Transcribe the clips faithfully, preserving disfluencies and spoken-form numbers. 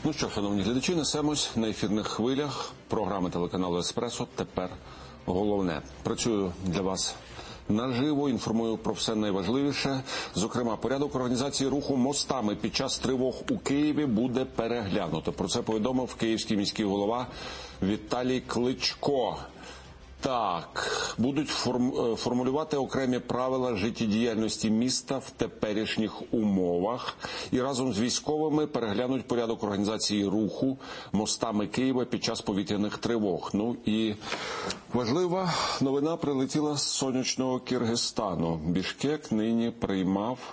Ну що, шановні глядачі, несемось на ефірних хвилях програми телеканалу «Еспресо». Тепер головне. Працюю для вас наживо, інформую про все найважливіше. Зокрема, порядок організації руху мостами під час тривог у Києві буде переглянуто. Про це повідомив київський міський голова Віталій Кличко. Так, будуть форм, формулювати окремі правила життєдіяльності міста в теперішніх умовах і разом з військовими переглянуть порядок організації руху мостами Києва під час повітряних тривог. Ну і важлива новина прилетіла з сонячного Киргизстану. Бішкек нині приймав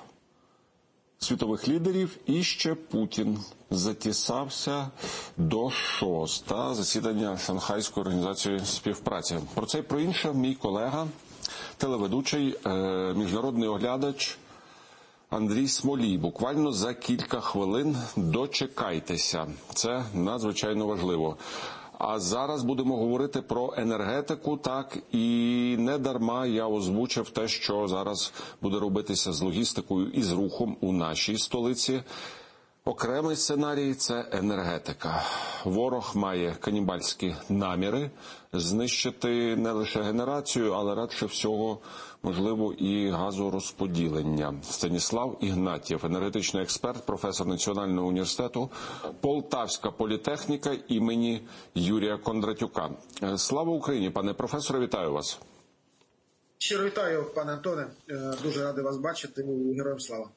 світових лідерів, і ще Путін затісався до ШОС та засідання Шанхайської організації співпраці. Про це і про інше мій колега, телеведучий, міжнародний оглядач Андрій Смолій. Буквально за кілька хвилин дочекайтеся. Це надзвичайно важливо. А зараз будемо говорити про енергетику, так, і не дарма я озвучив те, що зараз буде робитися з логістикою і з рухом у нашій столиці. Окремий сценарій – це енергетика. Ворог має канібальські наміри знищити не лише генерацію, але радше всього, можливо, і газорозподілення. Станіслав Ігнатьєв, енергетичний експерт, професор Національного університету, Полтавська політехніка імені Юрія Кондратюка. Слава Україні, пане професоре, вітаю вас. Щиро вітаю, пане Антоне. Дуже радий вас бачити. Героям слава.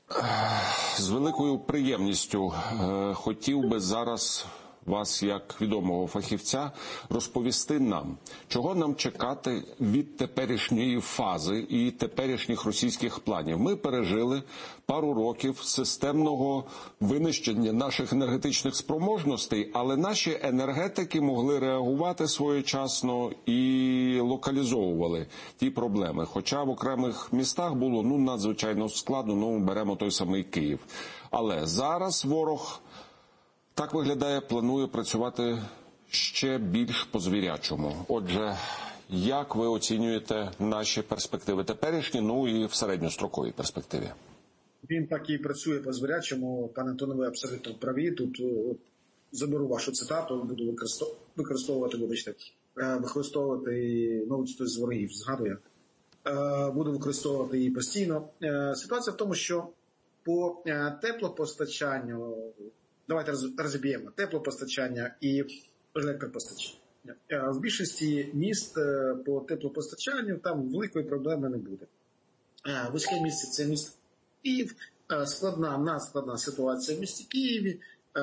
З великою приємністю хотів би зараз вас, як відомого фахівця, розповісти нам, чого нам чекати від теперішньої фази і теперішніх російських планів. Ми пережили пару років системного винищення наших енергетичних спроможностей, але наші енергетики могли реагувати своєчасно і локалізовували ті проблеми. Хоча в окремих містах було ну надзвичайно складно, ну беремо той самий Київ. Але зараз ворог, так виглядає, планує працювати ще більш по-звірячому. Отже, як ви оцінюєте наші перспективи теперішні, ну і в середньостроковій перспективі? Він так і працює по-звірячому. Пане Антоне, ви абсолютно праві. Тут заберу вашу цитату, буду використовувати, вибачте, використовувати нову хтось з ворогів, згадує. Буду використовувати її постійно. Ситуація в тому, що по теплопостачанню, давайте розіб'ємо теплопостачання і електропостачання. В більшості міст по теплопостачанню там великої проблеми не буде. Вузьке місце – це місто Київ, складна, надскладна ситуація в місті Києві,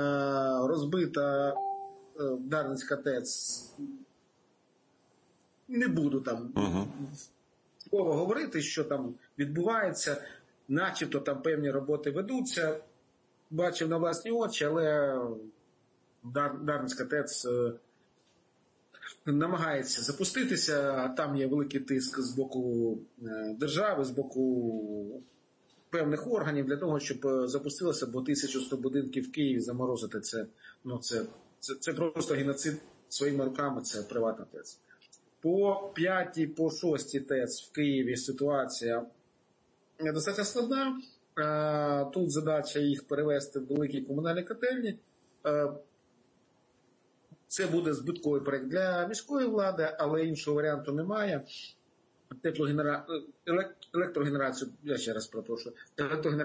розбита Дарницька ТЕЦ. Не буду там слово uh-huh. говорити, що там відбувається, начебто там певні роботи ведуться. Бачив на власні очі, але Дар, Дарницька ТЕЦ намагається запуститися, там є великий тиск з боку держави, з боку певних органів для того, щоб запустилося, бо тисяча сто будинків в Києві заморозити це, ну це, це, це просто геноцид своїми руками, це приватна ТЕЦ. По п'ятій, по шостій ТЕЦ в Києві ситуація достатньо складна. Тут задача їх перевести в великі комунальні котельні. Це буде збитковий проєкт для міської влади, але іншого варіанту немає. Теплогенера... Електрогенерацію, я ще раз прошу, електрогенерацію